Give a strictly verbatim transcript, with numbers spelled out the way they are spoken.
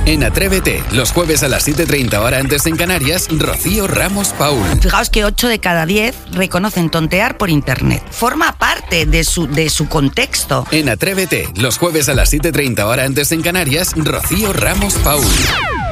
En Atrévete, los jueves a las siete y treinta hora antes en Canarias, Rocío Ramos Paul. Fijaos que ocho de cada diez reconocen tontear por internet. Forma parte de su, de su contexto. En Atrévete, los jueves a las siete y treinta hora antes en Canarias, Rocío Ramos Paul.